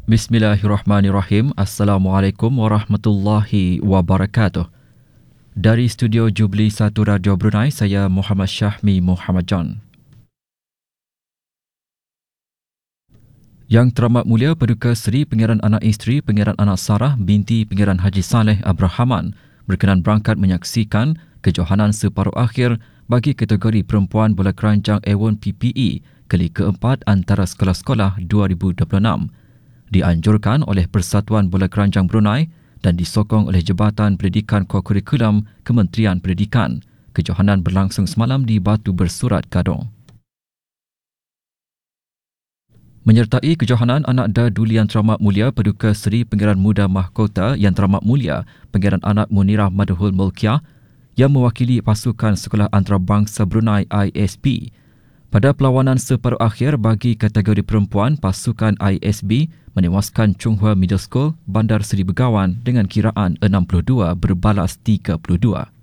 Bismillahirrahmanirrahim. Assalamualaikum warahmatullahi wabarakatuh. Dari studio Jubli 1 Radio Brunei, saya Muhammad Syahmi Muhammad John. Yang Teramat Mulia Paduka Seri Pangeran Anak Isteri Pangeran Anak Sarah binti Pangeran Haji Saleh Abrahaman berkenan berangkat menyaksikan kejohanan separuh akhir bagi kategori perempuan bola keranjang Awon PPE kali keempat antara sekolah-sekolah 2026. Dianjurkan oleh Persatuan Bola Keranjang Brunei dan disokong oleh Jabatan Pendidikan Kokurikulum Kementerian Pendidikan. Kejohanan berlangsung semalam di Batu Bersurat, Gadong. Menyertai kejohanan anak Duli Yang Teramat Mulia Paduka Seri Pangeran Muda Mahkota Yang Teramat Mulia Pangeran Anak Munirah Madhul Mulkiah yang mewakili pasukan Sekolah Antarabangsa Brunei ISB. Pada perlawanan separuh akhir bagi kategori perempuan, pasukan ISB menewaskan Chunghua Middle School, Bandar Seri Begawan dengan kiraan 62 berbalas 32.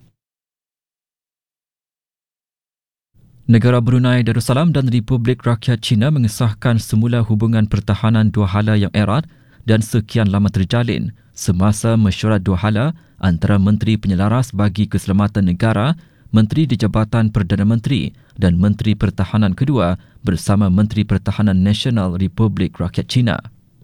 Negara Brunei Darussalam dan Republik Rakyat China mengesahkan semula hubungan pertahanan dua hala yang erat dan sekian lama terjalin semasa mesyuarat dua hala antara Menteri Penyelaras bagi Keselamatan Negara, Menteri di Jabatan Perdana Menteri dan Menteri Pertahanan kedua bersama Menteri Pertahanan Nasional Republik Rakyat China.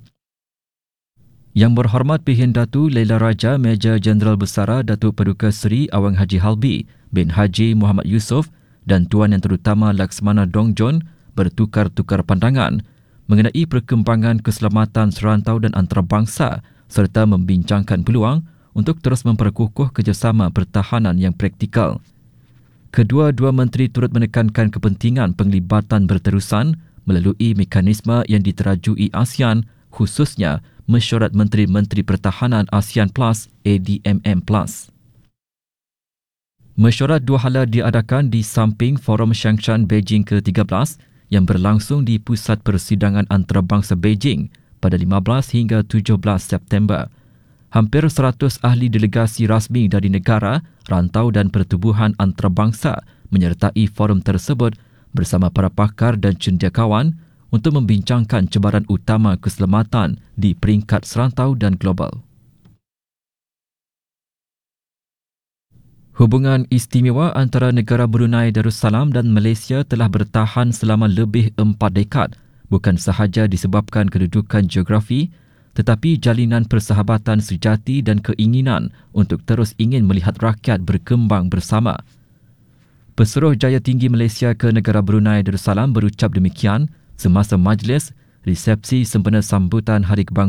Yang Berhormat Pihin Datu Laila Raja Meja Jeneral Besara Datuk Paduka Seri Awang Haji Halbi bin Haji Muhammad Yusof dan Tuan Yang Terutama Laksmana Dongjon bertukar-tukar pandangan mengenai perkembangan keselamatan serantau dan antarabangsa serta membincangkan peluang untuk terus memperkukuh kerjasama pertahanan yang praktikal. Kedua-dua menteri turut menekankan kepentingan penglibatan berterusan melalui mekanisme yang diterajui ASEAN, khususnya Mesyuarat Menteri-Menteri Pertahanan ASEAN Plus ADMM Plus. Mesyuarat dua hala diadakan di samping Forum Shangshan Beijing ke-13 yang berlangsung di Pusat Persidangan Antarabangsa Beijing pada 15 hingga 17 September. Hampir 100 ahli delegasi rasmi dari negara, rantau dan pertubuhan antarabangsa menyertai forum tersebut bersama para pakar dan cendekiawan untuk membincangkan cabaran utama keselamatan di peringkat serantau dan global. Hubungan istimewa antara negara Brunei Darussalam dan Malaysia telah bertahan selama lebih 4 dekad, bukan sahaja disebabkan kedudukan geografi, tetapi jalinan persahabatan sejati dan keinginan untuk terus ingin melihat rakyat berkembang bersama. Pesuruh Jaya Tinggi Malaysia ke negara Brunei Darussalam berucap demikian semasa majlis resepsi sempena sambutan Hari Kebangsaan